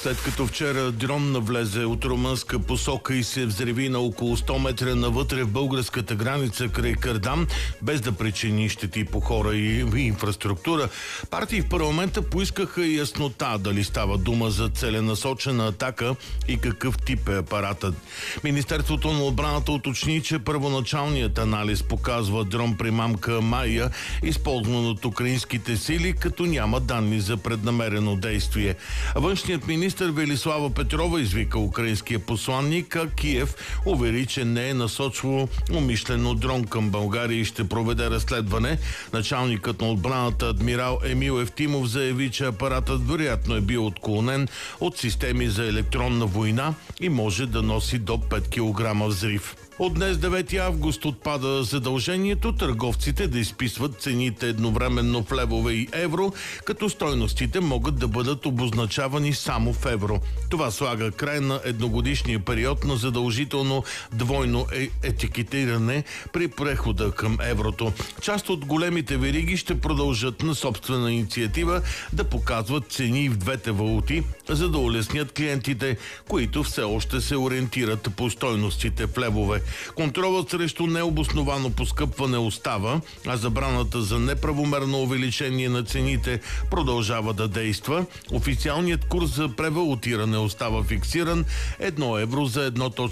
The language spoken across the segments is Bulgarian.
След като вчера дрон навлезе от румънска посока и се взриви на около 100 метра навътре в българската граница край Кардам, без да причини щети по хора и инфраструктура, партии в парламента поискаха яснота дали става дума за целенасочена атака и какъв тип е апаратът. Министерството на отбраната уточни, че първоначалният анализ показва дрон примамка Майя, използван от украинските сили, като няма данни за преднамерено действие. Външният министър Велислава Петрова извика украинския посланник, а Киев увери, че не е насочвало умишлено дрон към България и ще проведе разследване. Началникът на отбраната адмирал Емил Евтимов заяви, че апаратът вероятно е бил отклонен от системи за електронна война и може да носи до 5 кг взрив. От днес, 9 август, отпада задължението търговците да изписват цените едновременно в левове и евро, като стойностите могат да бъдат обозначавани само в евро. Това слага край на едногодишния период на задължително двойно етикетиране при прехода към еврото. Част от големите вериги ще продължат на собствена инициатива да показват цени в двете валути, за да улеснят клиентите, които все още се ориентират по стойностите в левове. Контролът срещу необосновано поскъпване остава, а забраната за неправомерно увеличение на цените продължава да действа. Официалният курс за превалутиране остава фиксиран 1 евро за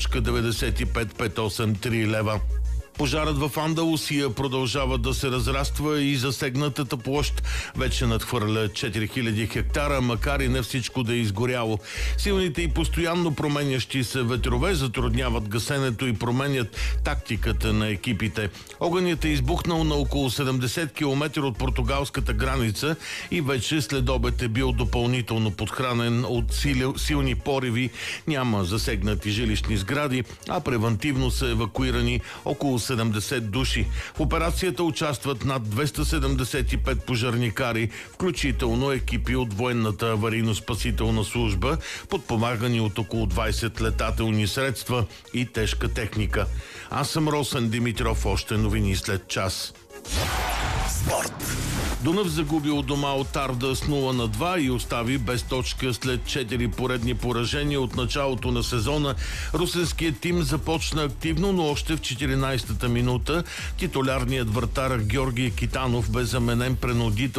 1,95583 лева. Пожарът в Андалусия продължава да се разраства и засегнатата площ вече надхвърля 4000 хектара, макар и не всичко да е изгоряло. Силните и постоянно променящи се ветрове затрудняват гасенето и променят тактиката на екипите. Огънят е избухнал на около 70 км от португалската граница и вече след обед е бил допълнително подхранен от силни пориви. Няма засегнати жилищни сгради, а превантивно са евакуирани около 70 души. В операцията участват над 275 пожарникари, включително екипи от военната аварийно-спасителна служба, подпомагани от около 20 летателни средства и тежка техника. Аз съм Росен Димитров, още новини след час. Спорт. Дунав загуби от дома от Арда с 0-2 и остави без точка след 4 поредни поражения от началото на сезона. Русенският тим започна активно, но още в 14-та минута титулярният вратар Георги Китанов бе заменен принудително